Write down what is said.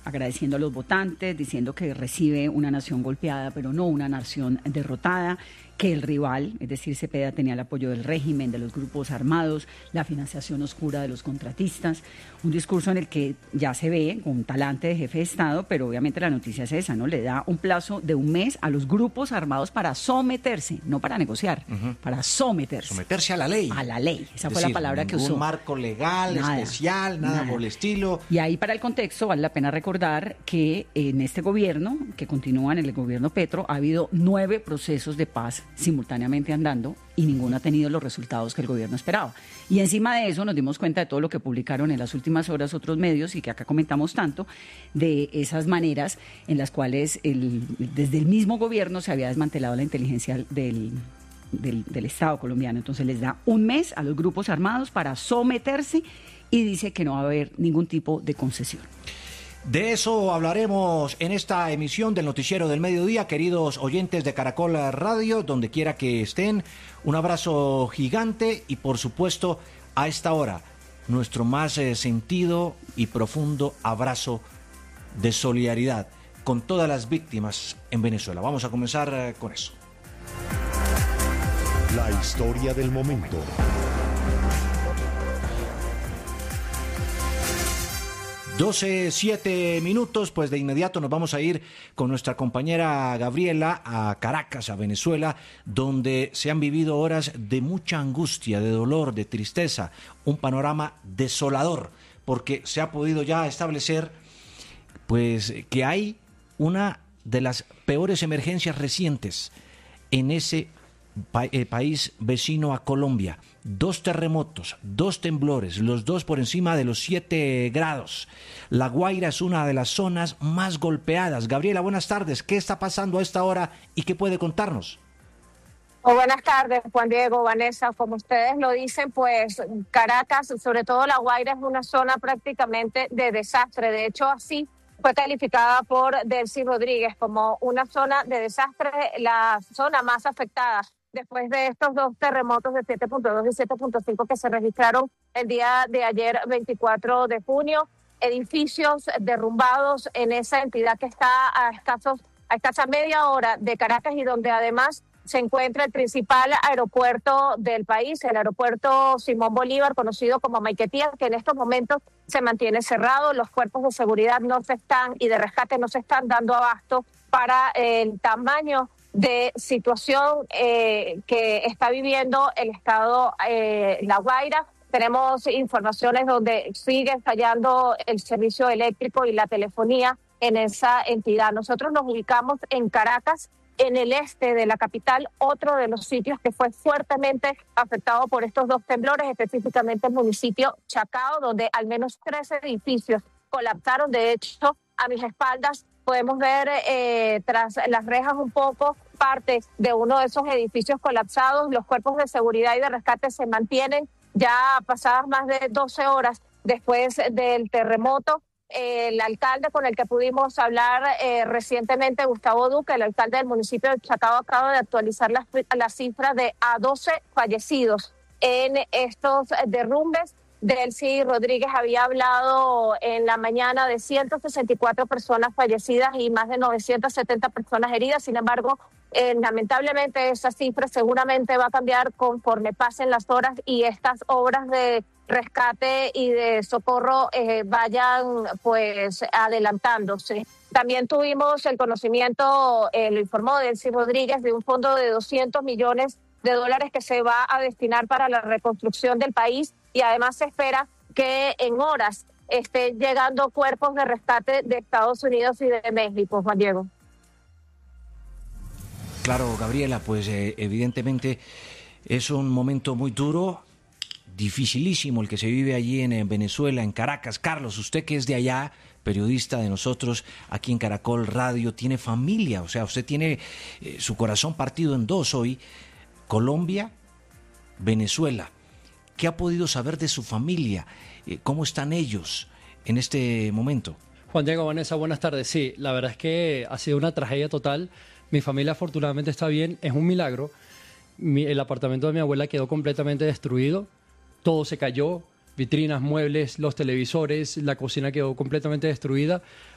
agradeciendo a los votantes, diciendo que recibe una nación golpeada, pero no una nación derrotada, que el rival, es decir, Cepeda, tenía el apoyo del régimen, de los grupos armados, la financiación oscura de los contratistas, un discurso en el que ya se ve con talante de jefe de Estado, pero obviamente la noticia es esa, ¿no? Le da un plazo de un mes a los grupos armados para someterse, no para negociar, para someterse. Someterse a la ley. A la ley, esa fue la palabra que usó. Un marco legal, nada, especial, nada por el estilo. Y ahí para el contexto vale la pena recordar que en este gobierno, que continúa en el gobierno Petro, ha habido 9 procesos de paz simultáneamente andando y ninguno ha tenido los resultados que el gobierno esperaba. Y encima de eso nos dimos cuenta de todo lo que publicaron en las últimas horas otros medios y que acá comentamos tanto, de esas maneras en las cuales desde el mismo gobierno se había desmantelado la inteligencia del Estado colombiano. Entonces les da un mes a los grupos armados para someterse y dice que no va a haber ningún tipo de concesión. De eso hablaremos en esta emisión del Noticiero del Mediodía, queridos oyentes de Caracol Radio, donde quiera que estén. Un abrazo gigante y, por supuesto, a esta hora, nuestro más sentido y profundo abrazo de solidaridad con todas las víctimas en Venezuela. Vamos a comenzar con eso. La historia del momento. 12:07, pues de inmediato nos vamos a ir con nuestra compañera Gabriela a Caracas, a Venezuela, donde se han vivido horas de mucha angustia, de dolor, de tristeza, un panorama desolador, porque se ha podido ya establecer pues que hay una de las peores emergencias recientes en ese país vecino a Colombia. 2 terremotos, 2 temblores, los 2 por encima de los 7 grados. La Guaira es una de las zonas más golpeadas. Gabriela, buenas tardes. ¿Qué está pasando a esta hora y qué puede contarnos? Buenas tardes, Juan Diego, Vanessa. Como ustedes lo dicen, pues Caracas, sobre todo La Guaira, es una zona prácticamente de desastre. De hecho, así fue calificada por Delcy Rodríguez como una zona de desastre, la zona más afectada después de estos 2 terremotos de 7.2 y 7.5 que se registraron el día de ayer, 24 de junio. Edificios derrumbados en esa entidad que está a escasa media hora de Caracas y donde además se encuentra el principal aeropuerto del país, el aeropuerto Simón Bolívar, conocido como Maiquetía, que en estos momentos se mantiene cerrado. Los cuerpos de seguridad y de rescate no se están dando abasto para el tamaño de situación que está viviendo el estado La Guaira. Tenemos informaciones donde sigue fallando el servicio eléctrico y la telefonía en esa entidad. Nosotros nos ubicamos en Caracas, en el este de la capital, otro de los sitios que fue fuertemente afectado por estos 2 temblores, específicamente el municipio Chacao, donde al menos 13 edificios colapsaron. De hecho, a mis espaldas podemos ver tras las rejas un poco parte de uno de esos edificios colapsados. Los cuerpos de seguridad y de rescate se mantienen ya pasadas más de 12 horas después del terremoto. El alcalde con el que pudimos hablar recientemente, Gustavo Duque, el alcalde del municipio de Chacao, acaba de actualizar la cifra de a 12 fallecidos en estos derrumbes. Delcy Rodríguez había hablado en la mañana de 164 personas fallecidas y más de 970 personas heridas. Sin embargo, lamentablemente esa cifra seguramente va a cambiar conforme pasen las horas y estas obras de rescate y de socorro vayan pues adelantándose. También tuvimos el conocimiento, lo informó Delcy Rodríguez, de un fondo de $200 millones que se va a destinar para la reconstrucción del país y además se espera que en horas estén llegando cuerpos de rescate de Estados Unidos y de México, Juan Diego. Claro, Gabriela, pues evidentemente es un momento muy duro, dificilísimo el que se vive allí en Venezuela, en Caracas. Carlos, usted que es de allá, periodista de nosotros aquí en Caracol Radio, tiene familia, o sea, usted tiene su corazón partido en 2 hoy, Colombia, Venezuela. ¿Qué ha podido saber de su familia? ¿Cómo están ellos en este momento? Juan Diego, Vanessa, buenas tardes. Sí, la verdad es que ha sido una tragedia total. Mi familia afortunadamente está bien, es un milagro. El apartamento de mi abuela quedó completamente destruido, todo se cayó, vitrinas, muebles, los televisores, la cocina quedó completamente destruida.